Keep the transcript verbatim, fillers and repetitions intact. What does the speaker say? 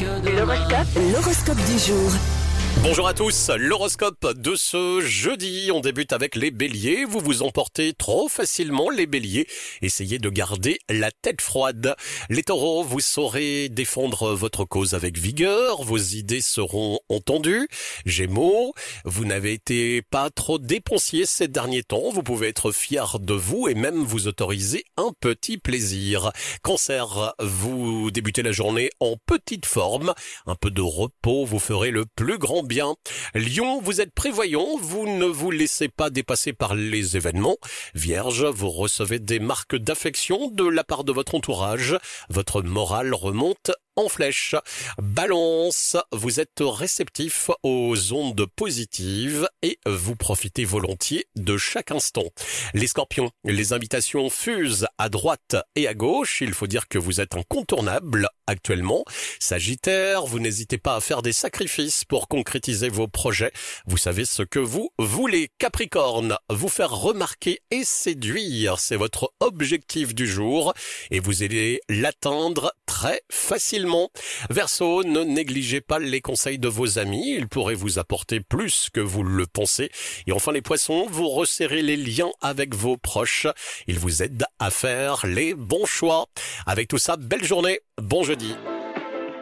L'horoscope L'horoscope du jour. Bonjour à tous, l'horoscope de ce jeudi, on débute avec les béliers. Vous vous emportez trop facilement les béliers, essayez de garder la tête froide. Les taureaux, vous saurez défendre votre cause avec vigueur, vos idées seront entendues. Gémeaux, vous n'avez été pas trop dépensier ces derniers temps, vous pouvez être fier de vous et même vous autoriser un petit plaisir. Cancer, vous débutez la journée en petite forme, un peu de repos vous ferait le plus grand bien. Lion, vous êtes prévoyant, vous ne vous laissez pas dépasser par les événements. Vierge, vous recevez des marques d'affection de la part de votre entourage. Votre morale remonte en flèche. Balance, vous êtes réceptif aux ondes positives et vous profitez volontiers de chaque instant. Les scorpions, les invitations fusent à droite et à gauche. Il faut dire que vous êtes incontournable actuellement. Sagittaire, vous n'hésitez pas à faire des sacrifices pour concrétiser vos projets. Vous savez ce que vous voulez. Capricorne, vous faire remarquer et séduire, c'est votre objectif du jour et vous allez l'atteindre très facilement. Verseau, ne négligez pas les conseils de vos amis, ils pourraient vous apporter plus que vous le pensez. Et enfin les poissons, vous resserrez les liens avec vos proches, ils vous aident à faire les bons choix. Avec tout ça, belle journée, bon jeudi.